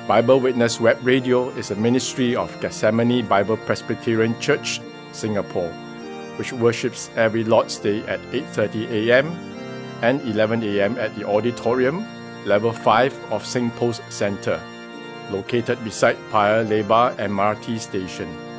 Bible Witness Web Radio is a ministry of Gethsemane Bible Presbyterian Church, Singapore, which worships every Lord's Day at 8:30 a.m. and 11 a.m. at the auditorium, level 5 of Singpost Centre, located beside Paya Lebar MRT station.